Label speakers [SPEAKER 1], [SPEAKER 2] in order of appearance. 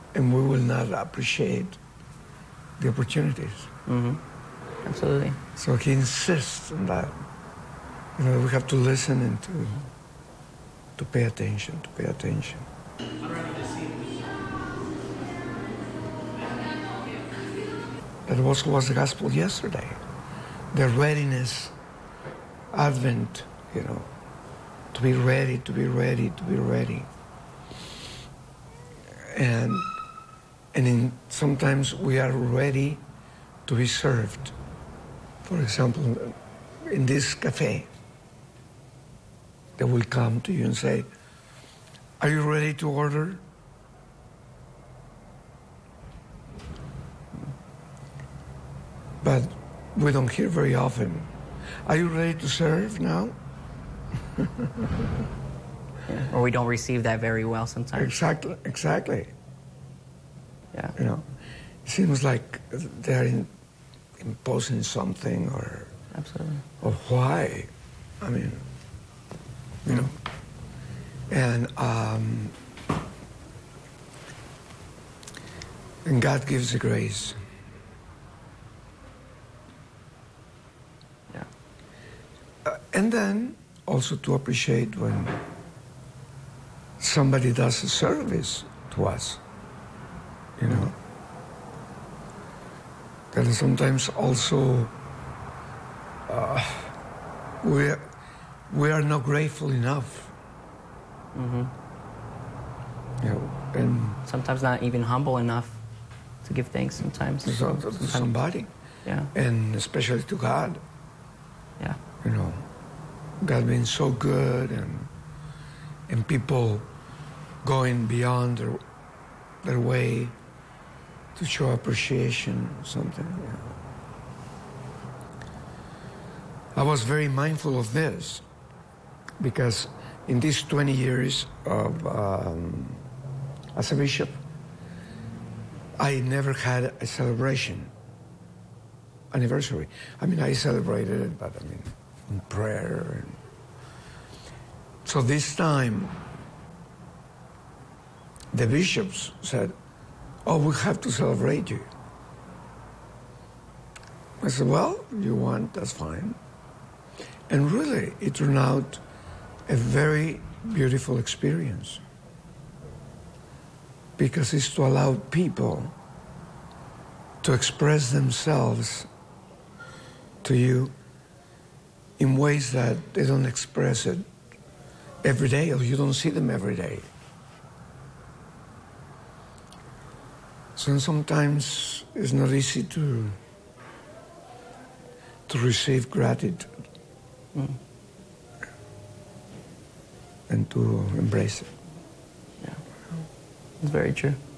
[SPEAKER 1] and we will not appreciate the opportunities.
[SPEAKER 2] Mm-hmm. Absolutely.
[SPEAKER 1] So he insists on that. You know, we have to listen and to pay attention, to pay attention. That was the gospel yesterday. The readiness, Advent, you know, to be ready, to be ready, to be ready. And sometimes we are ready to be served. For example, in this cafe, they will come to you and say, "Are you ready to order?" But we don't hear very often, "Are you ready to serve now?"
[SPEAKER 2] Yeah. Or we don't receive that very well sometimes.
[SPEAKER 1] Exactly.
[SPEAKER 2] Yeah.
[SPEAKER 1] You know, it seems like they're imposing something, or
[SPEAKER 2] Absolutely.
[SPEAKER 1] or why? I mean, you know, and God gives the grace.
[SPEAKER 2] Yeah.
[SPEAKER 1] And then also to appreciate when somebody does a service to us, you know. And sometimes also we are not grateful enough.
[SPEAKER 2] Mm-hmm.
[SPEAKER 1] You know, and
[SPEAKER 2] sometimes not even humble enough to give thanks sometimes.
[SPEAKER 1] To somebody.
[SPEAKER 2] Yeah.
[SPEAKER 1] And especially to God.
[SPEAKER 2] Yeah.
[SPEAKER 1] You know, God being so good, and people going beyond their way to show appreciation or something. You know. I was very mindful of this because in these 20 years of as a bishop, I never had a celebration anniversary. I mean, I celebrated it, but I mean, in prayer. So this time, the bishops said, "Oh, we have to celebrate you." I said, "Well, you want, that's fine." And really, it turned out a very beautiful experience because it's to allow people to express themselves to you in ways that they don't express it every day, or you don't see them every day. So sometimes it's not easy to receive gratitude and to embrace it.
[SPEAKER 2] Yeah, it's very true.